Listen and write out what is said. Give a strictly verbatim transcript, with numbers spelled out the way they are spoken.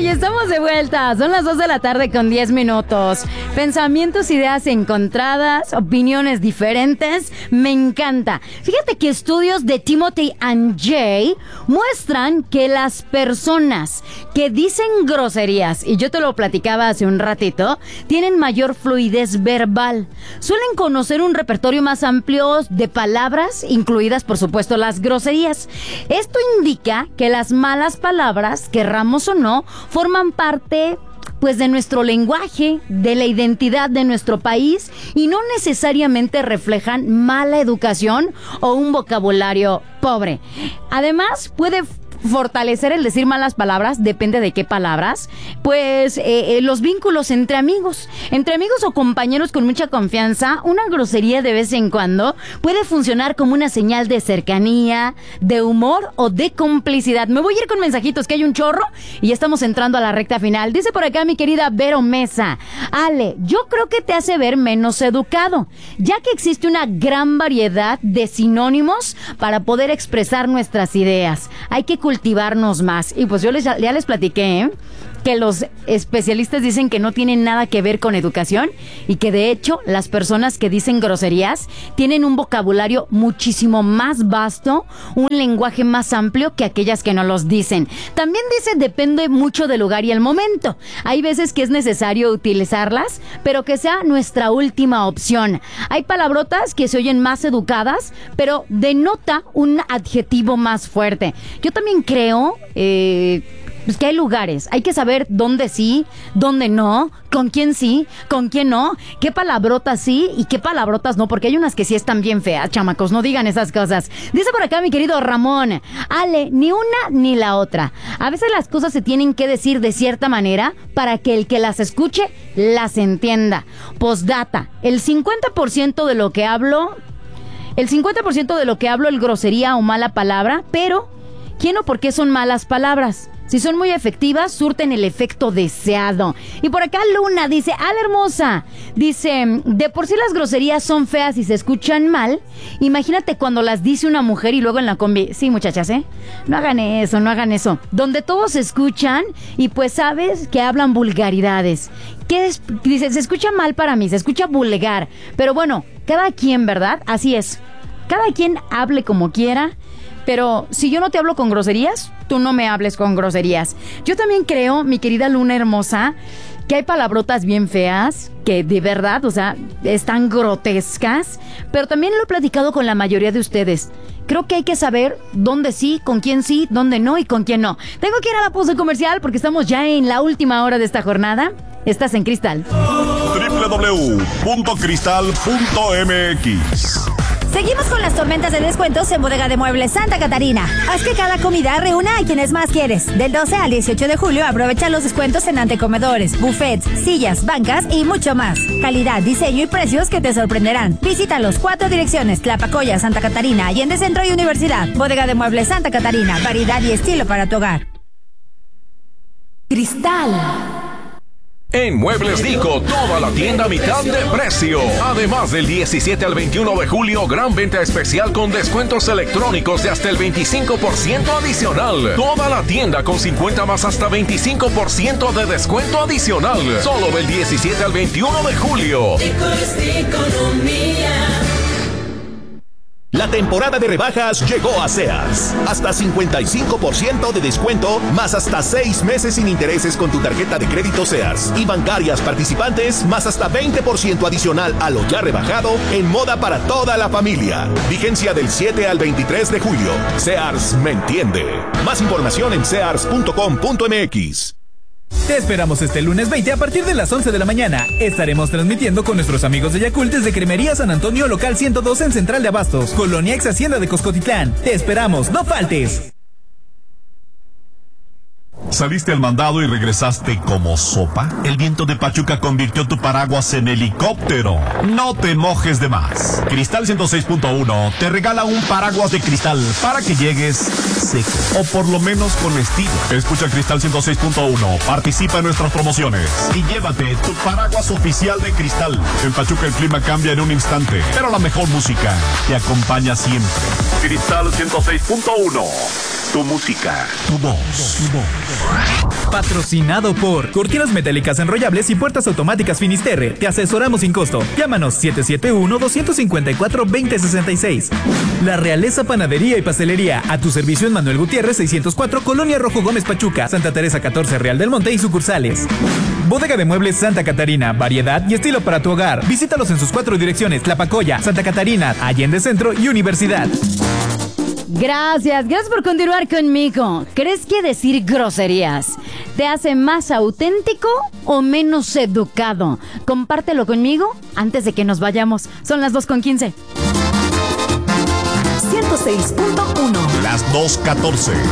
y estamos de vuelta. Son las dos de la tarde con diez minutos. Pensamientos, ideas encontradas, opiniones diferentes. Me encanta. Fíjate que estudios de Timothy and Jay muestran que las personas que dicen groserías, y yo te lo platicaba hace un ratito, tienen mayor fluidez verbal. Suelen conocer un repertorio más amplio de palabras, incluidas por supuesto las groserías. Esto indica que las malas palabras, querramos o no, forman parte pues de nuestro lenguaje, de la identidad de nuestro país y no necesariamente reflejan mala educación o un vocabulario pobre. Además, puede fortalecer el decir malas palabras, depende de qué palabras, pues eh, eh, los vínculos entre amigos, entre amigos o compañeros con mucha confianza. Una grosería de vez en cuando puede funcionar como una señal de cercanía, de humor o de complicidad. Me voy a ir con mensajitos, que hay un chorro y ya estamos entrando a la recta final. Dice por acá mi querida Vero Mesa: Ale, yo creo que te hace ver menos educado, ya que existe una gran variedad de sinónimos para poder expresar nuestras ideas. Hay que cultivarnos más. Y pues yo les, ya les platiqué, ¿eh?, que los especialistas dicen que no tienen nada que ver con educación y que de hecho las personas que dicen groserías tienen un vocabulario muchísimo más vasto, un lenguaje más amplio que aquellas que no los dicen. También dice depende mucho del lugar y el momento. Hay veces que es necesario utilizarlas, pero que sea nuestra última opción. Hay palabrotas que se oyen más educadas, pero denota un adjetivo más fuerte. Yo también creo eh, pues que hay lugares, hay que saber dónde sí, dónde no, con quién sí, con quién no, qué palabrotas sí y qué palabrotas no, porque hay unas que sí están bien feas, chamacos, no digan esas cosas. Dice por acá mi querido Ramón: Ale, ni una ni la otra. A veces las cosas se tienen que decir de cierta manera para que el que las escuche las entienda. Postdata: el cincuenta por ciento de lo que hablo, el cincuenta por ciento de lo que hablo es grosería o mala palabra, pero ¿quién o por qué son malas palabras? Si son muy efectivas, surten el efecto deseado. Y por acá Luna dice: ¡Ala hermosa! Dice: de por sí las groserías son feas y se escuchan mal. Imagínate cuando las dice una mujer y luego en la combi. Sí, muchachas, ¿eh? No hagan eso, no hagan eso. Donde todos escuchan y pues sabes que hablan vulgaridades. ¿Qué es? Dice: se escucha mal para mí, se escucha vulgar. Pero bueno, cada quien, ¿verdad? Así es. Cada quien hable como quiera. Pero si yo no te hablo con groserías, tú no me hables con groserías. Yo también creo, mi querida Luna hermosa, que hay palabrotas bien feas, que de verdad, o sea, están grotescas, pero también lo he platicado con la mayoría de ustedes. Creo que hay que saber dónde sí, con quién sí, dónde no y con quién no. Tengo que ir a la pausa comercial porque estamos ya en la última hora de esta jornada. Estás en Cristal. doble u doble u doble u punto cristal punto m x. Seguimos con las tormentas de descuentos en Bodega de Muebles Santa Catarina. Haz que cada comida reúna a quienes más quieres. Del doce al dieciocho de julio aprovecha los descuentos en antecomedores, buffets, sillas, bancas y mucho más. Calidad, diseño y precios que te sorprenderán. Visita los cuatro direcciones: Tlapacoya, Santa Catarina, Allende Centro y Universidad. Bodega de Muebles Santa Catarina, variedad y estilo para tu hogar. Cristal. En Muebles Dico, toda la tienda a mitad de precio. Además, del diecisiete al veintiuno de julio, gran venta especial con descuentos electrónicos de hasta el veinticinco por ciento adicional. Toda la tienda con cincuenta más hasta veinticinco por ciento de descuento adicional. Solo del diecisiete al veintiuno de julio. Dico es economía. La temporada de rebajas llegó a Sears. Hasta cincuenta y cinco por ciento de descuento, más hasta seis meses sin intereses con tu tarjeta de crédito Sears. Y bancarias participantes, más hasta veinte por ciento adicional a lo ya rebajado en moda para toda la familia. Vigencia del siete al veintitrés de julio. Sears me entiende. Más información en sears punto com punto m x. Te esperamos este lunes veinte a partir de las once de la mañana. Estaremos transmitiendo con nuestros amigos de Yakult desde Cremería San Antonio, local ciento dos en Central de Abastos, Colonia Ex Hacienda de Coscotitlán. Te esperamos, no faltes. ¿Saliste al mandado y regresaste como sopa? El viento de Pachuca convirtió tu paraguas en helicóptero. No te mojes de más. Cristal ciento seis punto uno te regala un paraguas de cristal para que llegues seco, o por lo menos con estilo. Escucha Cristal ciento seis punto uno, participa en nuestras promociones y llévate tu paraguas oficial de Cristal. En Pachuca el clima cambia en un instante, pero la mejor música te acompaña siempre. Cristal ciento seis punto uno. Tu música, tu voz, tu voz. Patrocinado por Cortinas Metálicas Enrollables y Puertas Automáticas Finisterre. Te asesoramos sin costo. Llámanos siete siete uno, dos cinco cuatro, dos cero seis seis. La Realeza Panadería y Pastelería. A tu servicio en Manuel Gutiérrez seiscientos cuatro, Colonia Rojo Gómez Pachuca, Santa Teresa catorce, Real del Monte y sucursales. Bodega de Muebles Santa Catarina. Variedad y estilo para tu hogar. Visítalos en sus cuatro direcciones: Tlapacoya, Santa Catarina, Allende Centro y Universidad. Gracias, gracias por continuar conmigo. ¿Crees que decir groserías te hace más auténtico o menos educado? Compártelo conmigo antes de que nos vayamos. Son las dos con quince. ciento seis punto uno. Las dos catorce.